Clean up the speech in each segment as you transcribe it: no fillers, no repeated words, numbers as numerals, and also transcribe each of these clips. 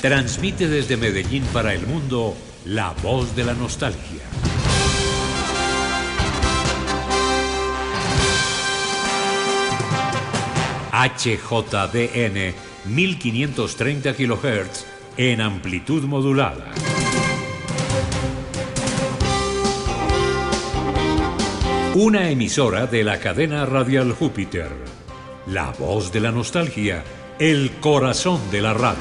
Transmite desde Medellín para el mundo la voz de la nostalgia. HJDN 1530 kHz en amplitud modulada. Una emisora de la cadena radial Júpiter. La voz de la nostalgia, el corazón de la radio.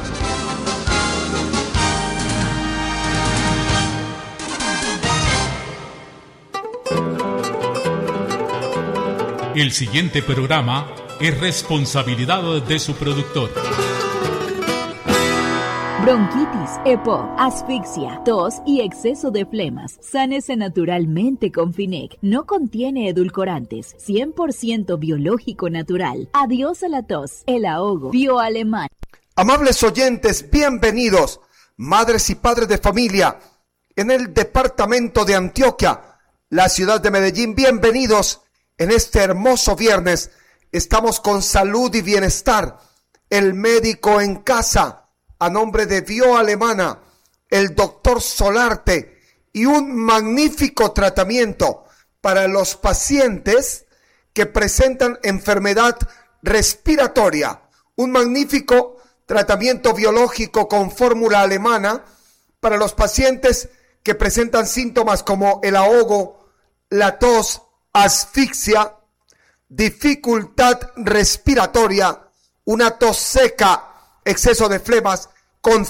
El siguiente programa es responsabilidad de su productor. Bronquitis, EPOC, asfixia, tos y exceso de flemas. Sánese naturalmente con Finec. No contiene edulcorantes. 100% biológico natural. Adiós a la tos, el ahogo. Bioalemán. Amables oyentes, bienvenidos, madres y padres de familia, en el departamento de Antioquia, la ciudad de Medellín. Bienvenidos en este hermoso viernes. Estamos con salud y bienestar. El médico en casa, a nombre de Bioalemana, el doctor Solarte, y un magnífico tratamiento para los pacientes que presentan enfermedad respiratoria. Un magnífico tratamiento biológico con fórmula alemana para los pacientes que presentan síntomas como el ahogo, la tos, asfixia, dificultad respiratoria, una tos seca, exceso de flemas. Con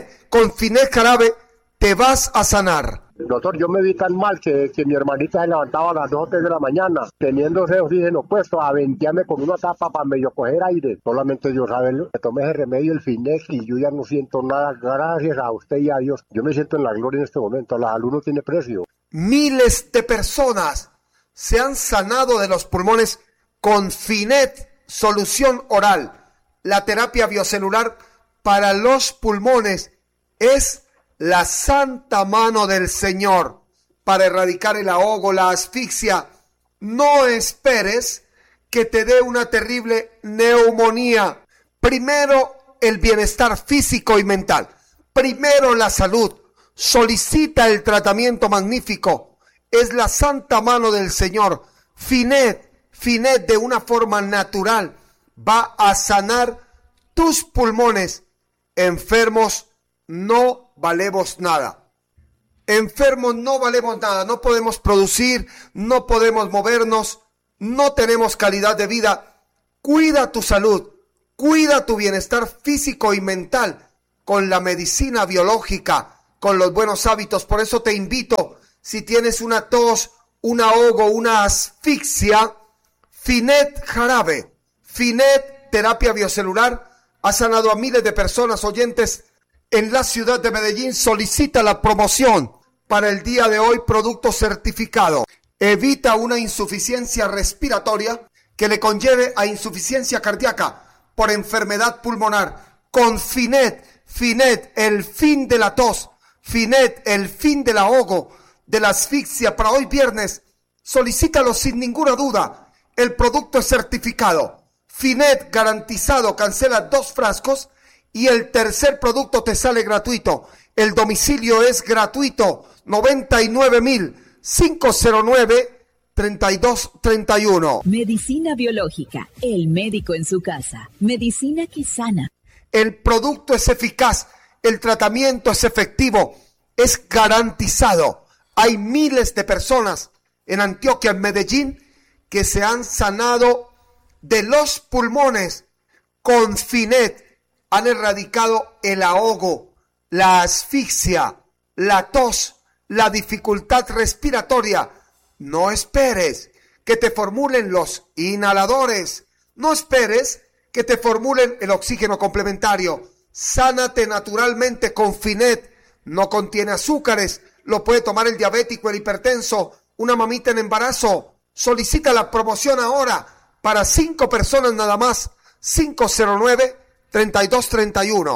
Finet jarabe te vas a sanar. Doctor, yo me vi tan mal que mi hermanita se levantaba a las 2 o 3 de la mañana, teniendo ese oxígeno puesto, a ventearme con una tapa para medio coger aire. Solamente Dios sabe, me tomé ese remedio, el Finex, y yo ya no siento nada. Gracias a usted y a Dios. Yo me siento en la gloria en este momento. La salud no tiene precio. Miles de personas se han sanado de los pulmones con Finet, solución oral. La terapia biocelular para los pulmones es la santa mano del Señor para erradicar el ahogo, la asfixia. No esperes que te dé una terrible neumonía. Primero el bienestar físico y mental. Primero la salud. Solicita el tratamiento magnífico. Es la santa mano del Señor. Finet de una forma natural va a sanar tus pulmones. Enfermos no valemos nada. Enfermos no valemos nada. No podemos producir, no podemos movernos, no tenemos calidad de vida. Cuida tu salud, cuida tu bienestar físico y mental con la medicina biológica, con los buenos hábitos. Por eso te invito, si tienes una tos, un ahogo, una asfixia, Finet jarabe, Finet terapia biocelular, ha sanado a miles de personas. Oyentes, en la ciudad de Medellín solicita la promoción para el día de hoy, producto certificado. Evita una insuficiencia respiratoria que le conlleve a insuficiencia cardíaca por enfermedad pulmonar. Con Finet, el fin de la tos, Finet, el fin del ahogo, de la asfixia. Para hoy viernes, solicítalo sin ninguna duda. El producto es certificado. Finet garantizado, cancela 2 frascos y el tercer producto te sale gratuito. El domicilio es gratuito. 99.509-3231. Medicina biológica, el médico en su casa. Medicina que sana. El producto es eficaz, el tratamiento es efectivo, es garantizado. Hay miles de personas en Antioquia, en Medellín, que se han sanado de los pulmones con Finet. Han erradicado el ahogo, la asfixia, la tos, la dificultad respiratoria. No esperes que te formulen los inhaladores. No esperes que te formulen el oxígeno complementario. Sánate naturalmente con Finet. No contiene azúcares. Lo puede tomar el diabético, el hipertenso, una mamita en embarazo. Solicita la promoción ahora para 5 personas nada más. 509-3231.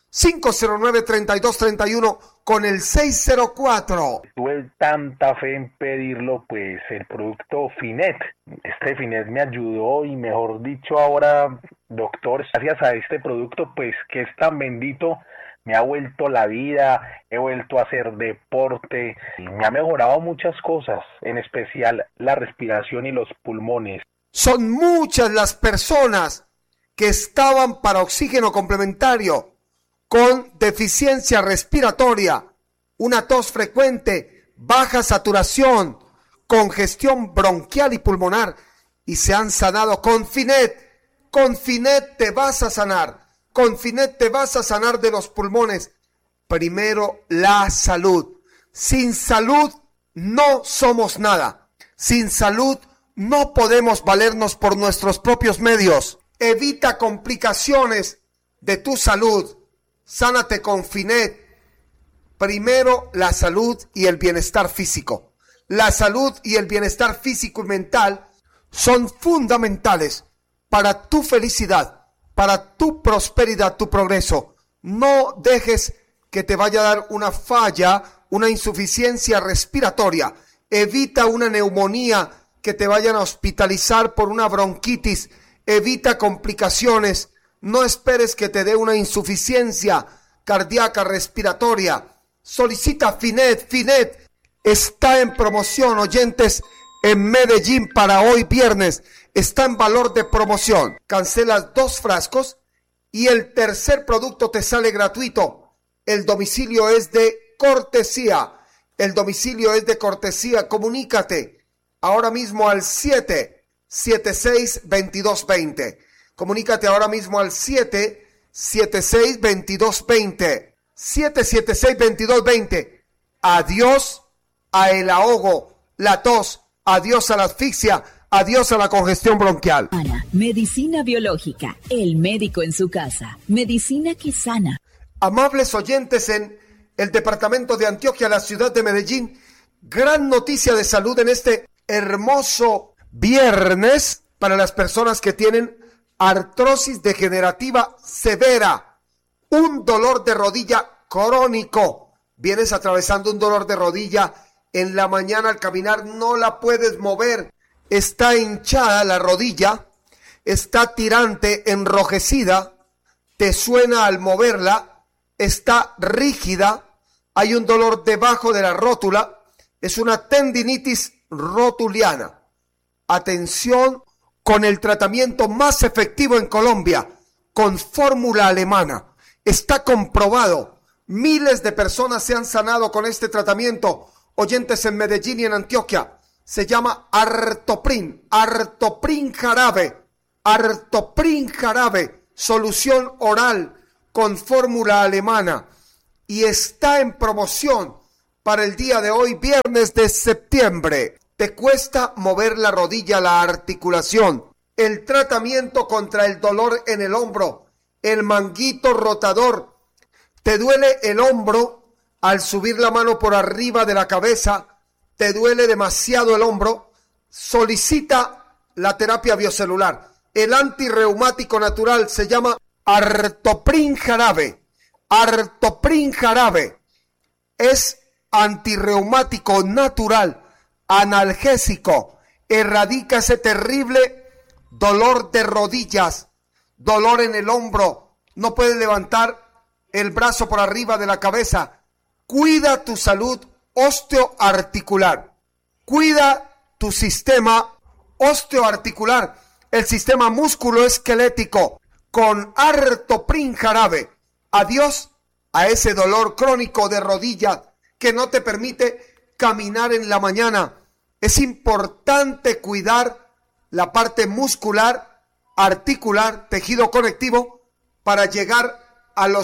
509-3231 con el 604. Tuve tanta fe en pedirlo, pues el producto Finet. Este Finet me ayudó y mejor dicho ahora, doctor, gracias a este producto, pues que es tan bendito, me ha vuelto la vida, he vuelto a hacer deporte, y me ha mejorado muchas cosas, en especial la respiración y los pulmones. Son muchas las personas que estaban para oxígeno complementario, con deficiencia respiratoria, una tos frecuente, baja saturación, congestión bronquial y pulmonar, y se han sanado con Finet. Con Finet te vas a sanar. Con Finet te vas a sanar de los pulmones. Primero, la salud. Sin salud no somos nada. Sin salud no podemos valernos por nuestros propios medios. Evita complicaciones de tu salud. Sánate con Finet. Primero, la salud y el bienestar físico. La salud y el bienestar físico y mental son fundamentales para tu felicidad, para tu prosperidad, tu progreso. No dejes que te vaya a dar una falla, una insuficiencia respiratoria. Evita una neumonía, que te vayan a hospitalizar por una bronquitis. Evita complicaciones. No esperes que te dé una insuficiencia cardíaca respiratoria. Solicita Finet. Finet está en promoción, oyentes, en Medellín para hoy viernes. Está en valor de promoción. Cancelas 2 frascos y el tercer producto te sale gratuito. El domicilio es de cortesía. El domicilio es de cortesía. Comunícate ahora mismo al 776-2220. Comunícate ahora mismo al 776-2220. 776-2220. Adiós a el ahogo, la tos. Adiós a la asfixia. Adiós a la congestión bronquial. Medicina biológica. El médico en su casa. Medicina que sana. Amables oyentes en el departamento de Antioquia, la ciudad de Medellín. Gran noticia de salud en este hermoso viernes para las personas que tienen artrosis degenerativa severa, un dolor de rodilla crónico. Vienes atravesando un dolor de rodilla, en la mañana al caminar no la puedes mover, está hinchada la rodilla, está tirante, enrojecida, te suena al moverla, está rígida, hay un dolor debajo de la rótula, es una tendinitis rotuliana. Atención con el tratamiento más efectivo en Colombia, con fórmula alemana. Está comprobado. Miles de personas se han sanado con este tratamiento. Oyentes en Medellín y en Antioquia. Se llama Artoprin. Artoprin jarabe. Artoprin jarabe. Solución oral con fórmula alemana. Y está en promoción para el día de hoy, viernes de septiembre. Te cuesta mover la rodilla, la articulación. El tratamiento contra el dolor en el hombro, el manguito rotador. Te duele el hombro al subir la mano por arriba de la cabeza. Te duele demasiado el hombro. Solicita la terapia biocelular. El antirreumático natural se llama Artoprin jarabe. Artoprin jarabe es antirreumático natural, analgésico, erradica ese terrible dolor de rodillas, dolor en el hombro, no puedes levantar el brazo por arriba de la cabeza. Cuida tu salud osteoarticular, cuida tu sistema osteoarticular, el sistema musculoesquelético con Artoprin jarabe. Adiós a ese dolor crónico de rodilla que no te permite caminar en la mañana. Es importante cuidar la parte muscular, articular, tejido conectivo para llegar a los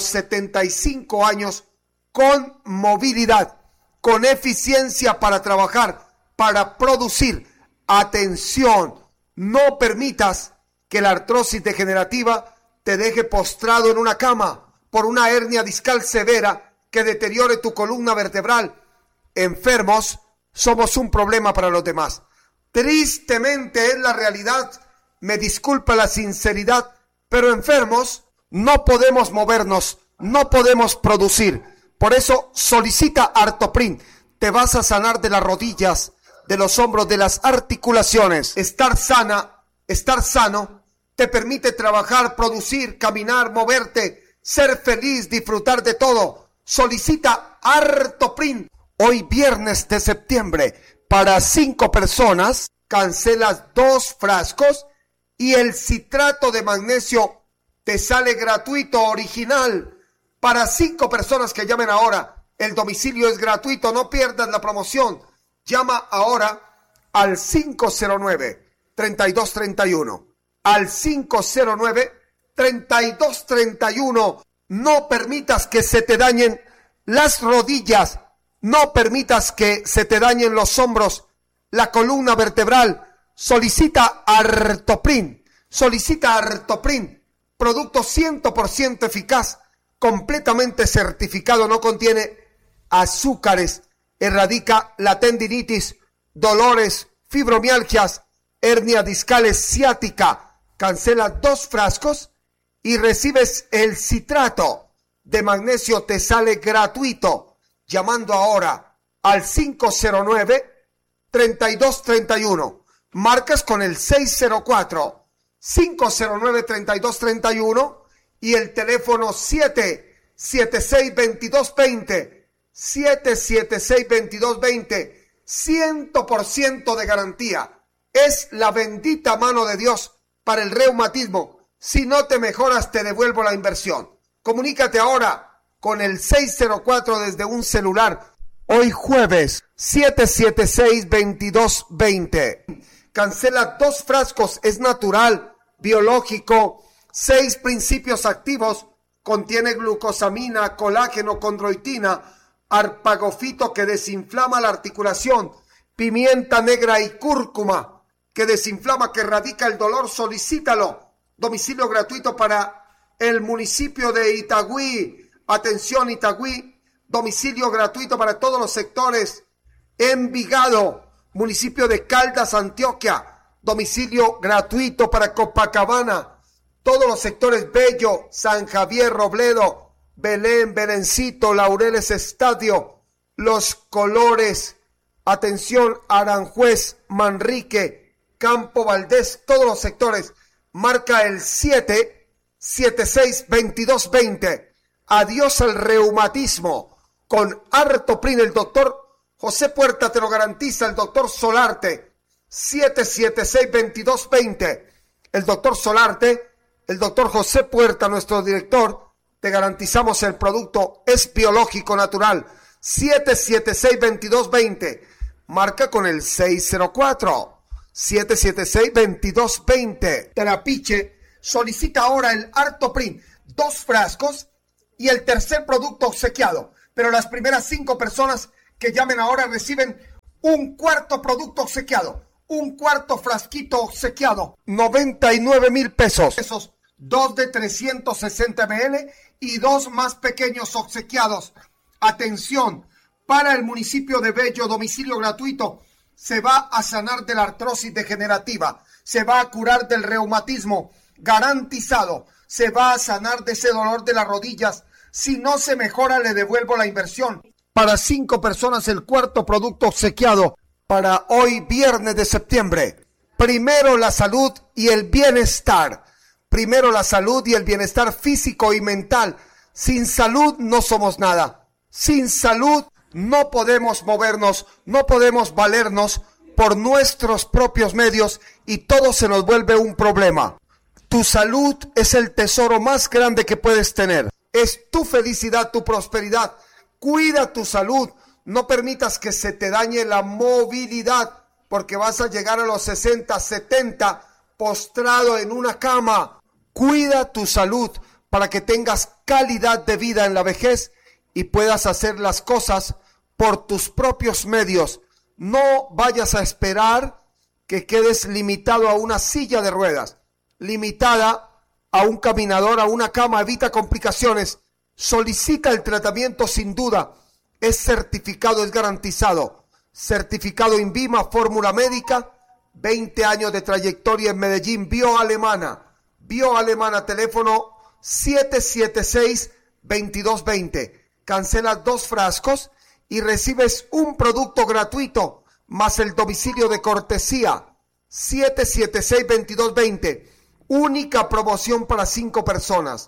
75 años con movilidad, con eficiencia para trabajar, para producir. Atención, no permitas que la artrosis degenerativa te deje postrado en una cama por una hernia discal severa que deteriore tu columna vertebral. Enfermos somos un problema para los demás. Tristemente es la realidad, me disculpa la sinceridad, pero enfermos no podemos movernos, no podemos producir. Por eso solicita Artoprin. Te vas a sanar de las rodillas, de los hombros, de las articulaciones. Estar sana, estar sano, te permite trabajar, producir, caminar, moverte, ser feliz, disfrutar de todo. Solicita Artoprin. Hoy viernes de septiembre, para 5 personas, cancelas 2 frascos y el citrato de magnesio te sale gratuito, original. Para 5 personas que llamen ahora, el domicilio es gratuito, no pierdas la promoción. Llama ahora al 509-3231. Al 509-3231. No permitas que se te dañen las rodillas. No permitas que se te dañen los hombros, la columna vertebral. Solicita Artoprin. Solicita Artoprin. Producto 100% eficaz, completamente certificado, no contiene azúcares, erradica la tendinitis, dolores, fibromialgias, hernia discales, ciática. Cancela 2 frascos y recibes el citrato de magnesio, te sale gratuito, llamando ahora al 509-3231. Marcas con el 604-509-3231 y el teléfono 776-2220. 776-2220. 100% de garantía. Es la bendita mano de Dios para el reumatismo. Si no te mejoras, te devuelvo la inversión. Comunícate ahora con el 604 desde un celular. Hoy jueves, 776-2220. Cancela 2 frascos, es natural, biológico, 6 principios activos, contiene glucosamina, colágeno, condroitina, arpagofito que desinflama la articulación, pimienta negra y cúrcuma que desinflama, que erradica el dolor. Solicítalo. Domicilio gratuito para el municipio de Itagüí. Atención, Itagüí. Domicilio gratuito para todos los sectores. Envigado, municipio de Caldas, Antioquia. Domicilio gratuito para Copacabana. Todos los sectores: Bello, San Javier, Robledo, Belén, Belencito, Laureles, Estadio, Los Colores. Atención, Aranjuez, Manrique, Campo Valdés, todos los sectores. Marca el 776-2220. Adiós al reumatismo. Con Artoprin, el doctor José Puerta te lo garantiza, el doctor Solarte. 776-2220. El doctor Solarte, el doctor José Puerta, nuestro director, te garantizamos el producto, es biológico, natural. 776-2220. Marca con el 604-776-2220. Terapiche solicita ahora el Artoprin, 2 frascos y el tercer producto obsequiado. Pero las primeras 5 personas que llamen ahora reciben un cuarto producto obsequiado. Un cuarto frasquito obsequiado. 99,000 pesos. 2 de 360 ml y 2 más pequeños obsequiados. Atención, para el municipio de Bello, domicilio gratuito. Se va a sanar de la artrosis degenerativa. Se va a curar del reumatismo. Garantizado. Se va a sanar de ese dolor de las rodillas. Si no se mejora, le devuelvo la inversión. Para 5 personas, el cuarto producto obsequiado para hoy, viernes de septiembre. Primero la salud y el bienestar. Primero la salud y el bienestar físico y mental. Sin salud no somos nada. Sin salud no podemos movernos, no podemos valernos por nuestros propios medios y todo se nos vuelve un problema. Tu salud es el tesoro más grande que puedes tener. Es tu felicidad, tu prosperidad. Cuida tu salud. No permitas que se te dañe la movilidad, porque vas a llegar a los 60, 70 postrado en una cama. Cuida tu salud para que tengas calidad de vida en la vejez y puedas hacer las cosas por tus propios medios. No vayas a esperar que quedes limitado a una silla de ruedas, limitada a un caminador, a una cama. Evita complicaciones. Solicita el tratamiento sin duda. Es certificado, es garantizado. Certificado INVIMA, fórmula médica, 20 años de trayectoria en Medellín. Bioalemana, teléfono 2220. Cancelas 2 frascos y recibes un producto gratuito más el domicilio de cortesía. 776-2220. Única promoción para 5 personas.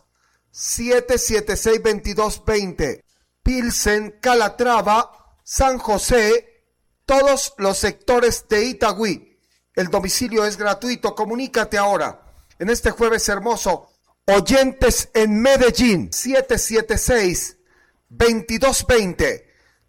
776-2220. Pilsen, Calatrava, San José, todos los sectores de Itagüí. El domicilio es gratuito. Comunícate ahora. En este jueves hermoso, oyentes en Medellín. 776-2220.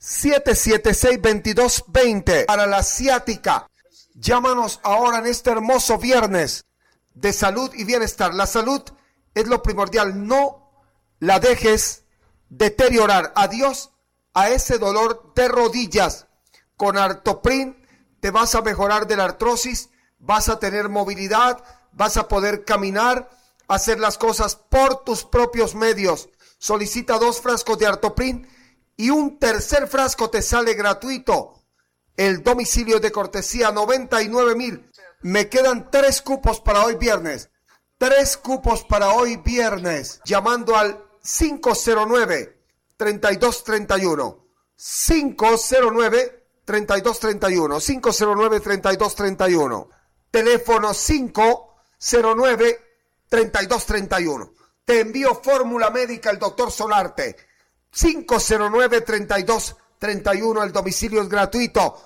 776-2220. Para la asiática. Llámanos ahora en este hermoso viernes de salud y bienestar. La salud es lo primordial. No la dejes deteriorar. Adiós a ese dolor de rodillas. Con Artoprin te vas a mejorar de la artrosis, vas a tener movilidad, vas a poder caminar, hacer las cosas por tus propios medios. Solicita 2 frascos de Artoprin y un tercer frasco te sale gratuito. El domicilio de cortesía, 99,000. Me quedan 3 cupos para hoy viernes. 3 cupos para hoy viernes. Llamando al 509-3231. 509-3231. 509-3231. Teléfono 509-3231. Te envío fórmula médica el doctor Solarte. 509-3231. El domicilio es gratuito.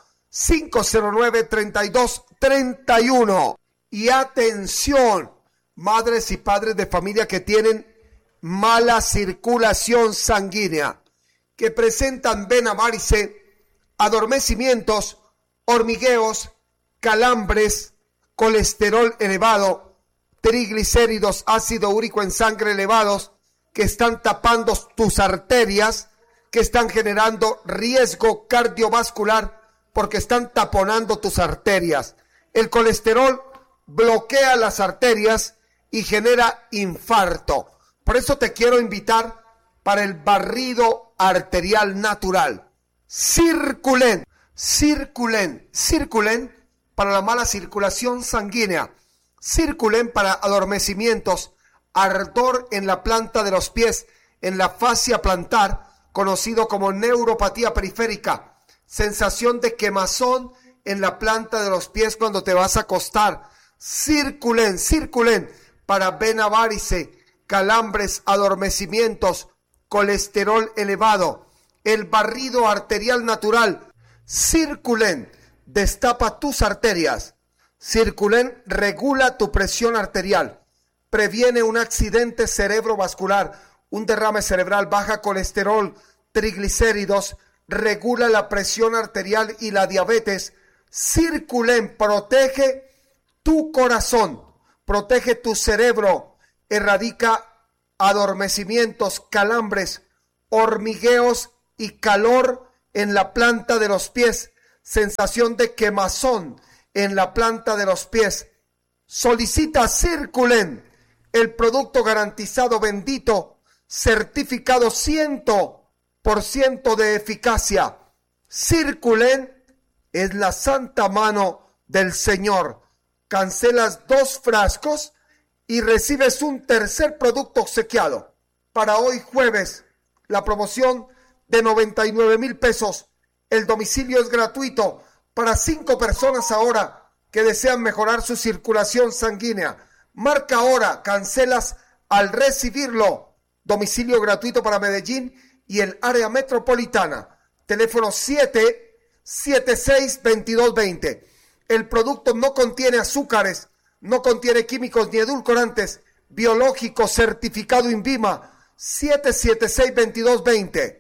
509-3231. Y atención, madres y padres de familia que tienen mala circulación sanguínea, que presentan vena varice, adormecimientos, hormigueos, calambres, colesterol elevado, triglicéridos, ácido úrico en sangre elevados, que están tapando tus arterias, que están generando riesgo cardiovascular porque están taponando tus arterias. El colesterol bloquea las arterias y genera infarto. Por eso te quiero invitar para el barrido arterial natural. Circulen para la mala circulación sanguínea. Circulen para adormecimientos, ardor en la planta de los pies, en la fascia plantar, conocido como neuropatía periférica. Sensación de quemazón en la planta de los pies cuando te vas a acostar. Circulen para vena varice, calambres, adormecimientos, colesterol elevado. El barrido arterial natural. Circulen destapa tus arterias. Circulen regula tu presión arterial. Previene un accidente cerebrovascular, un derrame cerebral, baja colesterol, triglicéridos, regula la presión arterial y la diabetes. Circulen protege tu corazón, protege tu cerebro, erradica adormecimientos, calambres, hormigueos y calor en la planta de los pies, sensación de quemazón en la planta de los pies. Solicita Circulen, el producto garantizado, bendito, certificado 100% de eficacia. Circulen es la santa mano del Señor. Cancelas 2 frascos y recibes un tercer producto obsequiado. Para hoy jueves, la promoción de 99,000 pesos. El domicilio es gratuito para 5 personas ahora que desean mejorar su circulación sanguínea. Marca ahora, cancelas al recibirlo. Domicilio gratuito para Medellín y el área metropolitana. Teléfono 776-2220. El producto no contiene azúcares, no contiene químicos ni edulcorantes. Biológico certificado INVIMA. 776-2220.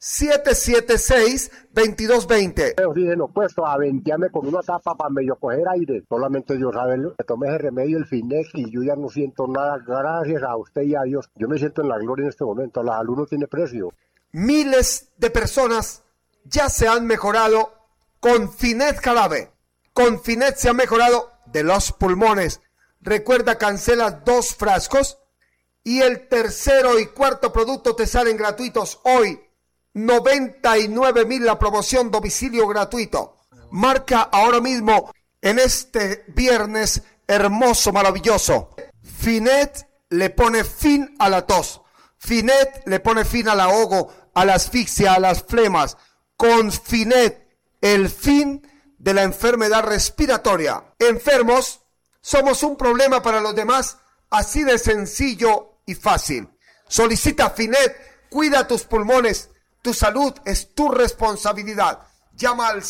776-2220. Oxígeno puesto a ventearme con una tapa para medio coger aire. Solamente Dios sabe, me tomé ese remedio, el Finex, y yo ya no siento nada. Gracias a usted y a Dios. Yo me siento en la gloria en este momento. La salud no tiene precio. Miles de personas ya se han mejorado con Finet Jarabe. Con Finet se ha mejorado de los pulmones. Recuerda, cancelas 2 frascos y el tercero y cuarto producto te salen gratuitos hoy. 99,000 la promoción, domicilio gratuito. Marca ahora mismo en este viernes hermoso, maravilloso. Finet le pone fin a la tos. Finet le pone fin al ahogo, a la asfixia, a las flemas. Con Finet, el fin de la enfermedad respiratoria. Enfermos, somos un problema para los demás, así de sencillo y fácil. Solicita Finet, cuida tus pulmones, tu salud es tu responsabilidad. Llama al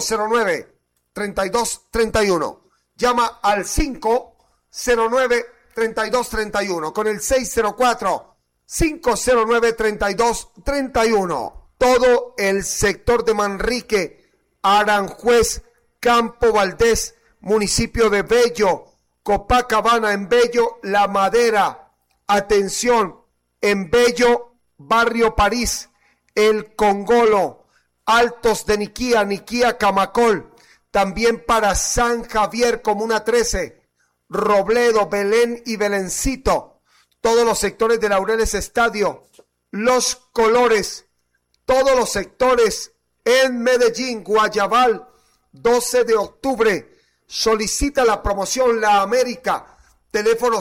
509-3231. Llama al 509-3231 con el 604-509-3231. Todo el sector de Manrique, Aranjuez, Campo Valdés, municipio de Bello, Copacabana, en Bello, La Madera. Atención, en Bello, Barrio París, El Congolo, Altos de Niquía, Niquía, Camacol. También para San Javier, Comuna 13, Robledo, Belén y Belencito. Todos los sectores de Laureles Estadio, Los Colores, todos los sectores en Medellín, Guayabal, 12 de octubre. Solicita la promoción La América, teléfono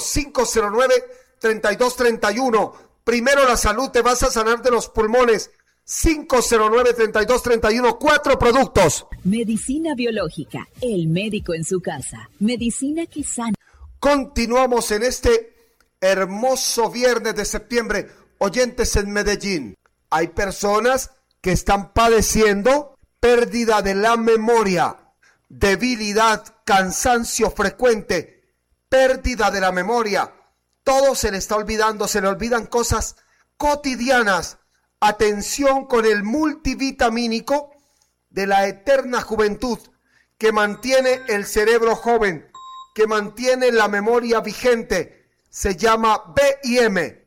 509-3231. Primero la salud, te vas a sanar de los pulmones. 509-3231, 4 productos. Medicina biológica, el médico en su casa. Medicina que sana. Continuamos en este hermoso viernes de septiembre. Oyentes en Medellín, hay personas que están padeciendo pérdida de la memoria, debilidad, cansancio frecuente, pérdida de la memoria. Todo se le está olvidando, se le olvidan cosas cotidianas. Atención con el multivitamínico de la Eterna Juventud, que mantiene el cerebro joven, que mantiene la memoria vigente. Se llama B&M,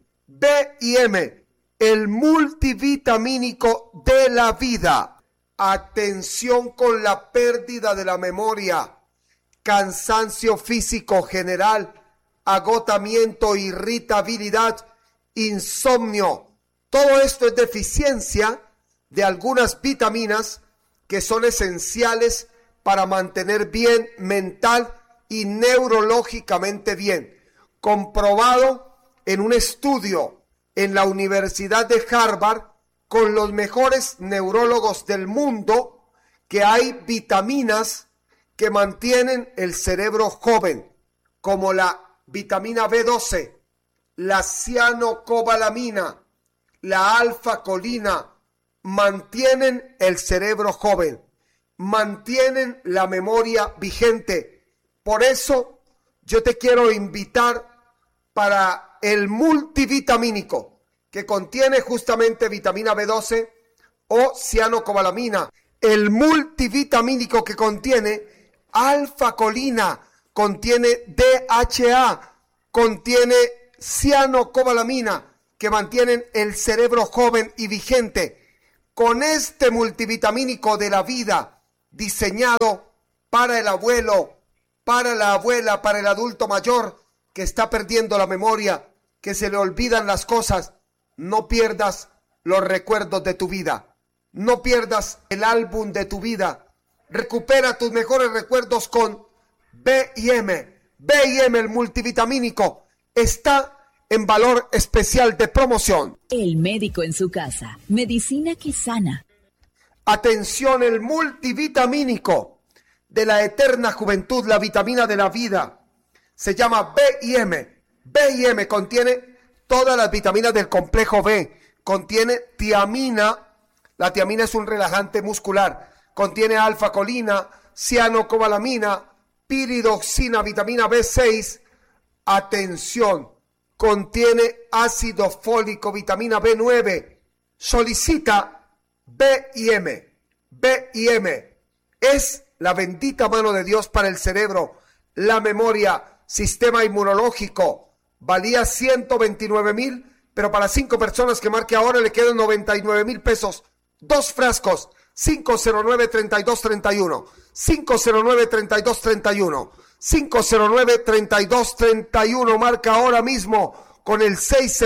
el multivitamínico de la vida. Atención con la pérdida de la memoria, cansancio físico general, agotamiento, irritabilidad, insomnio. Todo esto es deficiencia de algunas vitaminas que son esenciales para mantener bien mental y neurológicamente bien. Comprobado en un estudio en la Universidad de Harvard con los mejores neurólogos del mundo, que hay vitaminas que mantienen el cerebro joven, como la vitamina B12, la cianocobalamina, la alfa-colina, mantienen el cerebro joven, mantienen la memoria vigente. Por eso yo te quiero invitar para el multivitamínico, que contiene justamente vitamina B12 o cianocobalamina. El multivitamínico que contiene alfa-colina, contiene DHA, contiene cianocobalamina, que mantienen el cerebro joven y vigente. Con este multivitamínico de la vida, diseñado para el abuelo, para la abuela, para el adulto mayor que está perdiendo la memoria, que se le olvidan las cosas, no pierdas los recuerdos de tu vida, no pierdas el álbum de tu vida. Recupera tus mejores recuerdos con B&M. B&M, el multivitamínico, está en valor especial de promoción. El médico en su casa. Medicina que sana. Atención, el multivitamínico de la Eterna Juventud, la vitamina de la vida. Se llama B&M. B&M contiene todas las vitaminas del complejo B. Contiene tiamina. La tiamina es un relajante muscular. Contiene alfa-colina, cianocobalamina, piridoxina, vitamina B6. Atención, contiene ácido fólico, vitamina B9. Solicita B&M. B&M es la bendita mano de Dios para el cerebro, la memoria, sistema inmunológico. Valía 129,000, pero para 5 personas que marque ahora le quedan 99,000 pesos. 2 frascos, 509-3231, 509-3231, 509-3231, marca ahora mismo con el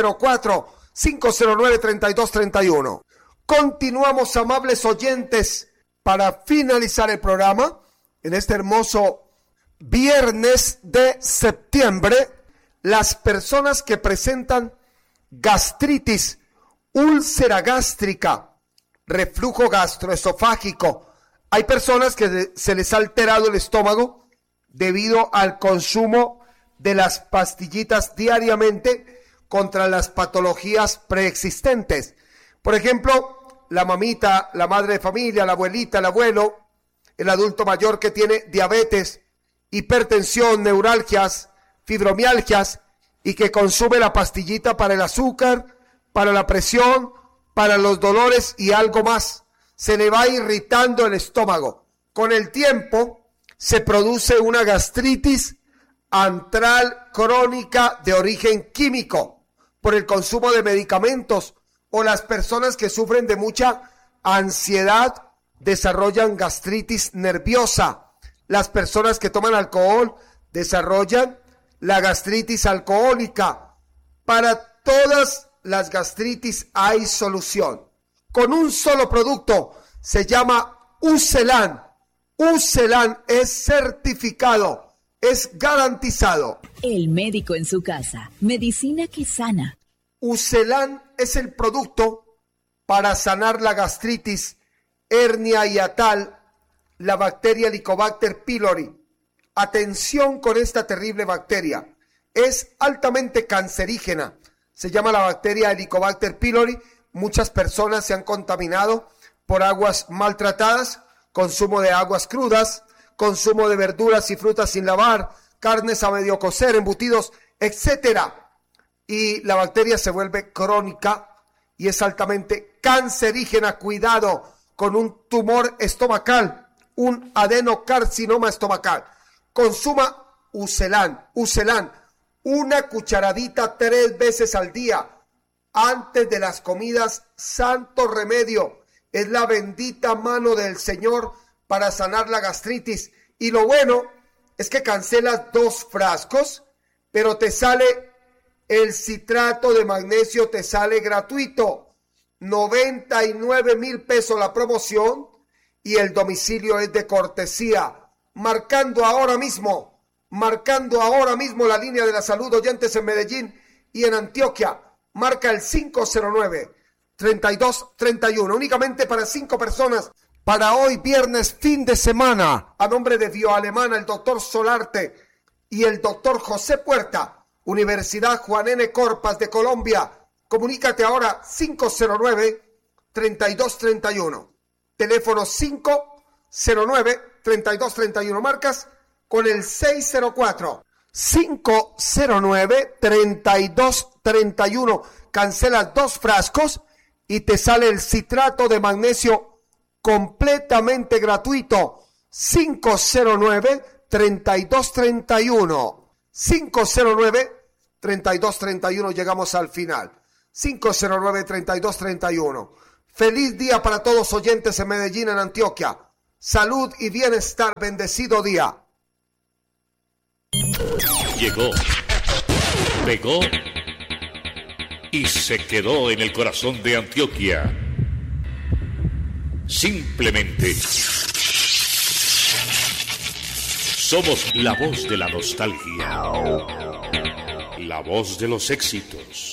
604-509-3231. Continuamos, amables oyentes, para finalizar el programa en este hermoso viernes de septiembre. Las personas que presentan gastritis, úlcera gástrica, reflujo gastroesofágico. Hay personas que se les ha alterado el estómago debido al consumo de las pastillitas diariamente contra las patologías preexistentes. Por ejemplo, la mamita, la madre de familia, la abuelita, el abuelo, el adulto mayor que tiene diabetes, hipertensión, neuralgias, fibromialgias y que consume la pastillita para el azúcar, para la presión, para los dolores y algo más. Se le va irritando el estómago. Con el tiempo se produce una gastritis antral crónica de origen químico por el consumo de medicamentos, o las personas que sufren de mucha ansiedad desarrollan gastritis nerviosa. Las personas que toman alcohol desarrollan la gastritis alcohólica. Para todas las gastritis hay solución. Con un solo producto, se llama Ucelan. Ucelan es certificado, es garantizado. El médico en su casa, medicina que sana. Ucelan es el producto para sanar la gastritis, hernia hiatal, la bacteria Helicobacter pylori. Atención con esta terrible bacteria. Es altamente cancerígena. Se llama la bacteria Helicobacter pylori. Muchas personas se han contaminado por aguas maltratadas, consumo de aguas crudas, consumo de verduras y frutas sin lavar, carnes a medio cocer, embutidos, etcétera. Y la bacteria se vuelve crónica y es altamente cancerígena. Cuidado con un tumor estomacal, un adenocarcinoma estomacal. Consuma Ucelan. Ucelan, una cucharadita 3 veces al día, antes de las comidas, santo remedio. Es la bendita mano del Señor para sanar la gastritis. Y lo bueno es que cancelas 2 frascos, pero te sale el citrato de magnesio, te sale gratuito. 99,000 pesos la promoción y el domicilio es de cortesía. Marcando ahora mismo la línea de la salud, oyentes en Medellín y en Antioquia. Marca el 509-3231, únicamente para 5 personas, para hoy viernes, fin de semana, a nombre de Bioalemana, el doctor Solarte y el doctor José Puerta, Universidad Juan N. Corpas de Colombia. Comunícate ahora 509-3231, teléfono 509-3231, marcas con el 604-509-3231, cancelas 2 frascos y te sale el citrato de magnesio completamente gratuito. 509-3231, 509-3231, llegamos al final. 509-3231. Feliz día para todos oyentes en Medellín, en Antioquia. Salud y bienestar, bendecido día. Llegó, pegó y se quedó en el corazón de Antioquia. Simplemente somos la voz de la nostalgia, la voz de los éxitos.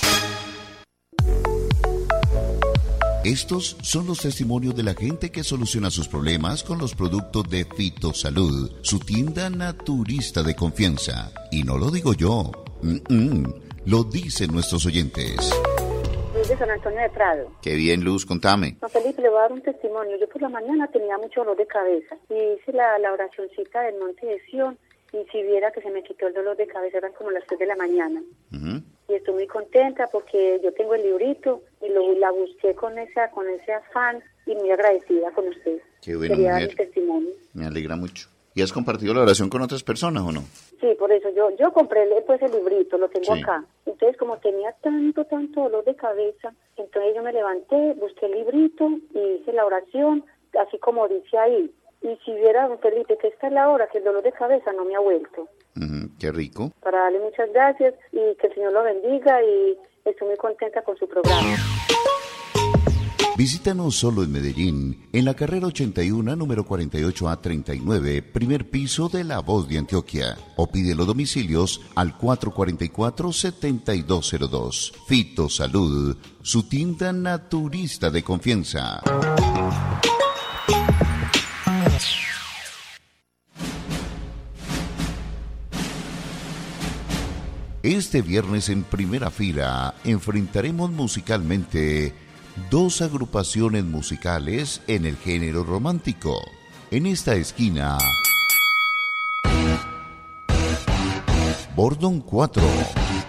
Estos son los testimonios de la gente que soluciona sus problemas con los productos de Fitosalud, su tienda naturista de confianza. Y no lo digo yo, lo dicen nuestros oyentes. Luz de San Antonio de Prado. Qué bien, Luz, contame. No, Felipe, le voy a dar un testimonio. Yo por la mañana tenía mucho dolor de cabeza y hice la oracioncita del Monte de Sión, y si viera que se me quitó el dolor de cabeza, eran como las 3 de la mañana. Y estoy muy contenta porque yo tengo el librito y la busqué con ese afán y muy agradecida con usted. Qué bueno, quería dar mi testimonio. Me alegra mucho. ¿Y has compartido la oración con otras personas o no? Sí, por eso yo compré pues el librito, lo tengo acá. Entonces, como tenía tanto dolor de cabeza, entonces yo me levanté, busqué el librito y hice la oración, así como dice ahí. Y si viera, don Felipe, que esta es la hora que el dolor de cabeza no me ha vuelto. Qué rico. Para darle muchas gracias y que el Señor lo bendiga, y estoy muy contenta con su programa. Visítanos solo en Medellín, en la carrera 81, número 48A39, primer piso de La Voz de Antioquia. O pide los domicilios al 444-7202. Fitosalud, su tienda naturista de confianza. Este viernes en primera fila enfrentaremos musicalmente dos agrupaciones musicales en el género romántico. En esta esquina, Bordón 4